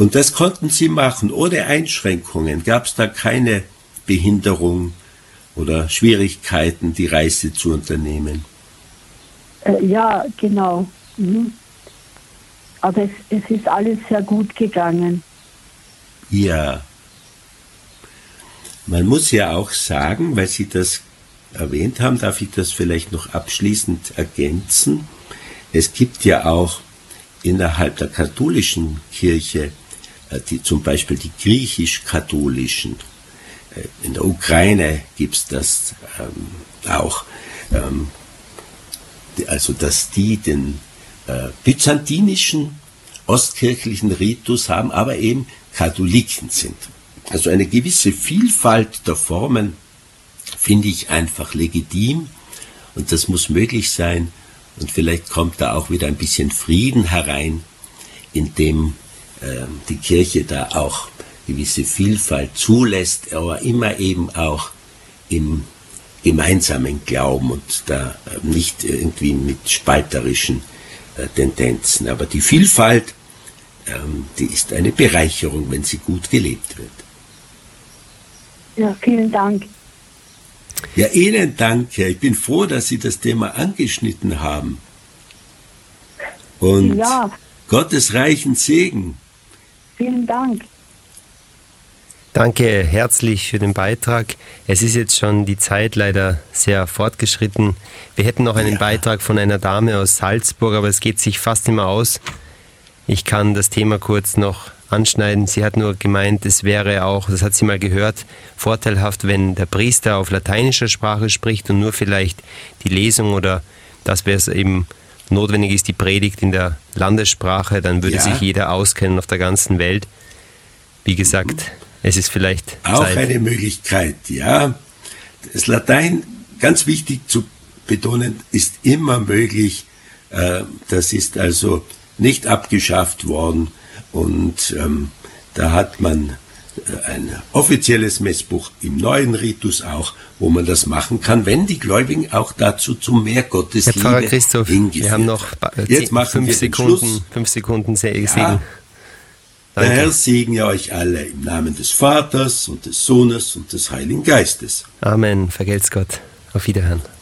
Und das konnten sie machen, ohne Einschränkungen. Gab es da keine Behinderung oder Schwierigkeiten, die Reise zu unternehmen? Ja, genau. Aber es ist alles sehr gut gegangen. Ja. Man muss ja auch sagen, weil Sie das erwähnt haben, darf ich das vielleicht noch abschließend ergänzen. Es gibt ja auch innerhalb der katholischen Kirche, zum Beispiel die griechisch-katholischen, in der Ukraine gibt es das auch, also dass die den byzantinischen ostkirchlichen Ritus haben, aber eben Katholiken sind. Also eine gewisse Vielfalt der Formen finde ich einfach legitim und das muss möglich sein und vielleicht kommt da auch wieder ein bisschen Frieden herein, indem die Kirche da auch gewisse Vielfalt zulässt, aber immer eben auch im gemeinsamen Glauben und da nicht irgendwie mit spalterischen Tendenzen. Aber die Vielfalt, die ist eine Bereicherung, wenn sie gut gelebt wird. Ja, vielen Dank. Ja, Ihnen danke. Ich bin froh, dass Sie das Thema angeschnitten haben. Und ja. Gottes reichen Segen. Vielen Dank. Danke herzlich für den Beitrag. Es ist jetzt schon die Zeit leider sehr fortgeschritten. Wir hätten noch einen Beitrag von einer Dame aus Salzburg, aber es geht sich fast immer aus. Ich kann das Thema kurz noch anschneiden. Sie hat nur gemeint, es wäre auch, das hat sie mal gehört, vorteilhaft, wenn der Priester auf lateinischer Sprache spricht und nur vielleicht die Lesung oder das, wäre es eben notwendig ist, die Predigt in der Landessprache, dann würde sich jeder auskennen auf der ganzen Welt. Wie gesagt, es ist vielleicht auch Zeit. Eine Möglichkeit, ja. Das Latein, ganz wichtig zu betonen, ist immer möglich. Das ist also nicht abgeschafft worden und da hat man ein offizielles Messbuch im neuen Ritus auch, wo man das machen kann, wenn die Gläubigen auch dazu zu mehr Gottesliebe Herr Pfarrer Christoph, wir haben noch jetzt machen 5 Sekunden Segen. Ja. Der Herr segne euch alle im Namen des Vaters und des Sohnes und des Heiligen Geistes. Amen. Vergelt's Gott. Auf Wiederhören.